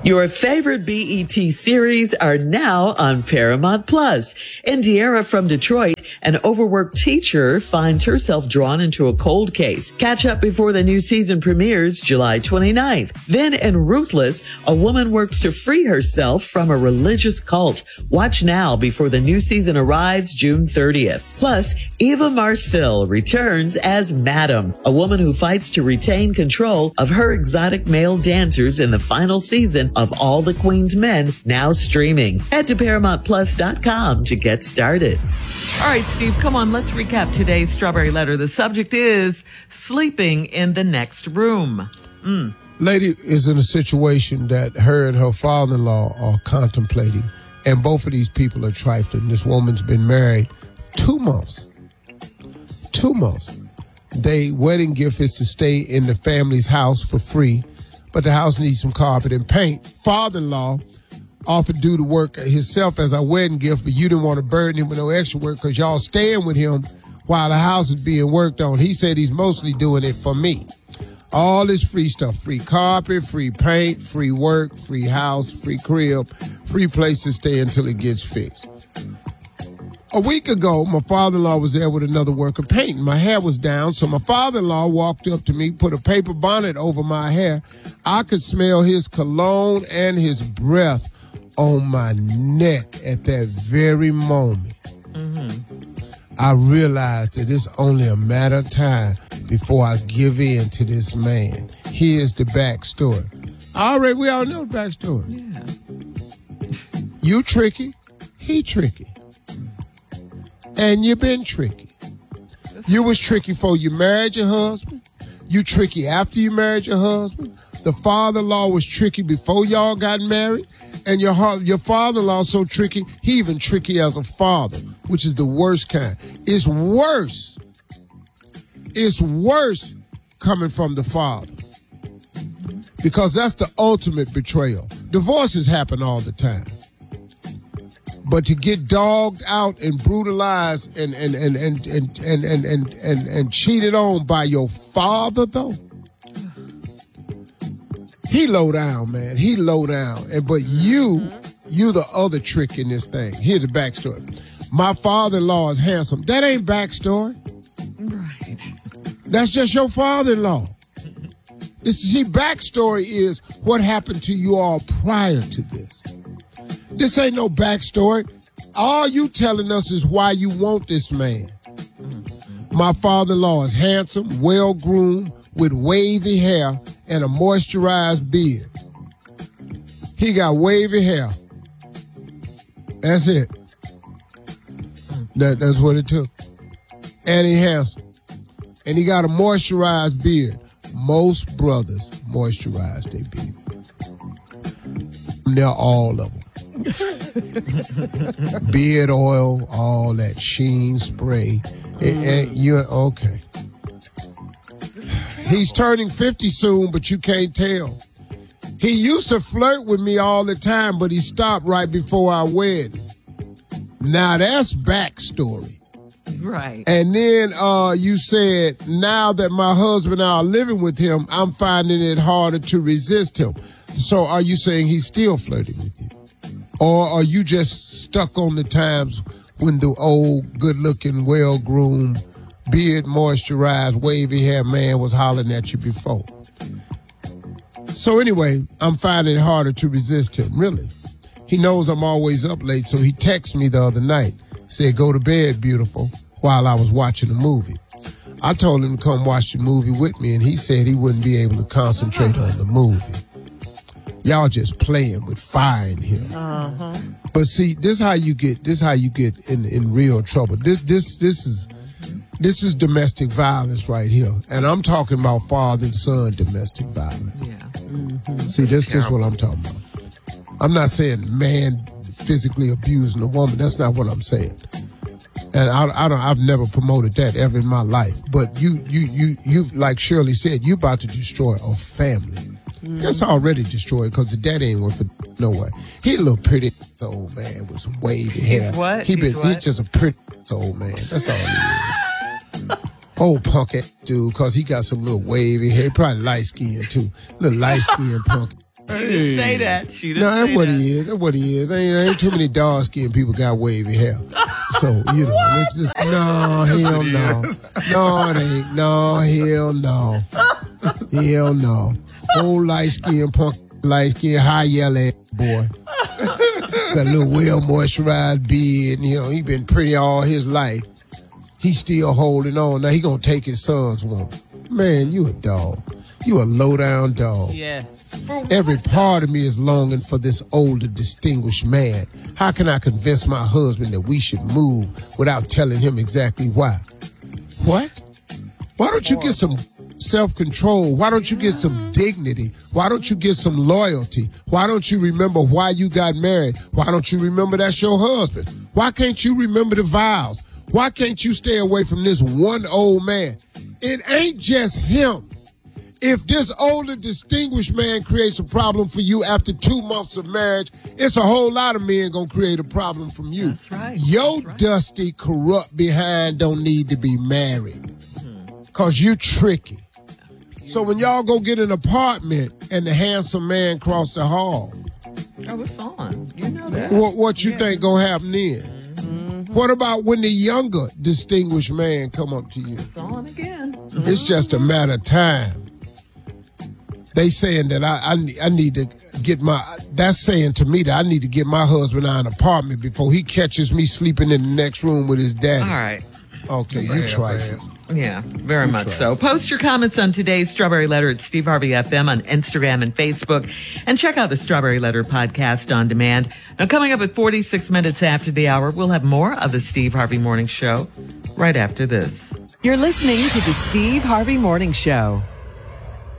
Your favorite BET series are now on Paramount Plus. Indiara from Detroit, an overworked teacher, finds herself drawn into a cold case. Catch up before the new season premieres July 29th. Then in Ruthless, a woman works to free herself from a religious cult. Watch now before the new season arrives June 30th. Plus, Eva Marcille returns as Madam, a woman who fights to retain control of her exotic male dancers in the final season of All the Queen's Men, now streaming. Head to ParamountPlus.com to get started. All right, Steve, come on, let's recap today's Strawberry Letter. The subject is sleeping in the next room. Lady is in a situation that her and her father-in-law are contemplating, and both of these people are trifling. This woman's been married 2 months. 2 months. Their wedding gift is to stay in the family's house for free, but the house needs some carpet and paint. Father-in-law offered to do the work himself as a wedding gift, but you didn't want to burden him with no extra work because y'all staying with him while the house is being worked on. He said he's mostly doing it for me. All this free stuff, free carpet, free paint, free work, free house, free crib, free place to stay until it gets fixed. A week ago, my father-in-law was there with another worker painting. My hair was down, so my father-in-law walked up to me, put a paper bonnet over my hair. I could smell his cologne and his breath on my neck at that very moment. I realized that it's only a matter of time before I give in to this man. Here's the backstory. We all know the backstory. Yeah. You tricky, he tricky. And you been tricky. You was tricky before you married your husband. You tricky after you married your husband. The father-in-law was tricky before y'all got married. And your father-in-law so tricky, he even tricky as a father, which is the worst kind. It's worse. It's worse coming from the father. Because that's the ultimate betrayal. Divorces happen all the time. But to get dogged out and brutalized and cheated on by your father, though, he low down, man. He low down. But you the other trick in this thing. Here's the backstory. My father-in-law is handsome. That ain't backstory. Right. That's just your father-in-law. Backstory is what happened to you all prior to this. This ain't no backstory. All you telling us is why you want this man. My father-in-law is handsome, well-groomed, with wavy hair and a moisturized beard. He got wavy hair. That's it. That's what it took. And he handsome. And he got a moisturized beard. Most brothers moisturize their beard. They're all of them. Beard oil, all that sheen spray. And you're okay. He's turning 50 soon, but you can't tell. He used to flirt with me all the time, but he stopped right before our wedding. Now that's backstory. Right. And then you said, now that my husband and I are living with him, I'm finding it harder to resist him. So are you saying he's still flirting with you? Or are you just stuck on the times when the old, good-looking, well-groomed, beard moisturized, wavy hair man was hollering at you before? So anyway, I'm finding it harder to resist him, really. He knows I'm always up late, so he texted me the other night, said, go to bed, beautiful, while I was watching a movie. I told him to come watch the movie with me, and he said he wouldn't be able to concentrate on the movie. Y'all just playing with fire in here. But see, this is how you get in real trouble. This is domestic violence right here. And I'm talking about father and son domestic violence. Yeah. See, this is what I'm talking about. I'm not saying man physically abusing a woman. That's not what I'm saying. And I've never promoted that ever in my life. But you like Shirley said, you about to destroy a family. That's already destroyed because the daddy ain't worth it no way. He a little pretty old man with some wavy hair. What? He's just a pretty old man. That's all he is. Old punk ass dude, because he got some little wavy hair. Probably light skinned too. Little light skinned punk. didn't say that. She didn't No, say that's what that. he is. That's what he is. Ain't too many dark-skinned people got wavy hair. So, you know, it's just, no, hell no. No, it ain't. No, hell no. Hell no. Old light-skinned punk, light-skinned, high yellow boy. Got a little well-moisturized beard. You know, he been pretty all his life. He's still holding on. Now he gonna take his son's woman. Man, you a dog. You a low-down dog. Yes. Every part of me is longing for this older, distinguished man. How can I convince my husband that we should move without telling him exactly why? What? Why don't you get some self-control? Why don't you get some dignity? Why don't you get some loyalty? Why don't you remember why you got married? Why don't you remember that's your husband? Why can't you remember the vows? Why can't you stay away from this one old man? It ain't just him. If this older, distinguished man creates a problem for you after 2 months of marriage, it's a whole lot of men gonna create a problem from you. That's right. Your That's right. dusty, corrupt behind don't need to be married. Cause you tricky. So when y'all go get an apartment and the handsome man cross the hall, Oh, it's on. You know that. what you think gonna happen then? What about when the younger, distinguished man come up to you? It's on again. It's just a matter of time. They saying that I need to get that's saying to me that I need to get my husband out of an apartment before he catches me sleeping in the next room with his daddy. All right. Okay, you trifling. Yeah, very much so. Post your comments on today's Strawberry Letter at Steve Harvey FM on Instagram and Facebook. And check out the Strawberry Letter podcast on demand. Now, coming up at 46 minutes after the hour, we'll have more of the Steve Harvey Morning Show right after this. You're listening to the Steve Harvey Morning Show.